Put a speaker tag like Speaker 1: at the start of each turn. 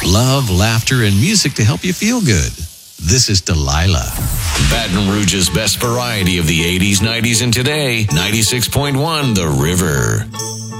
Speaker 1: Love, laughter, and music to help you feel good. This is Delilah.
Speaker 2: Baton Rouge's best variety of the 80s, 90s, and today. 96.1 The River.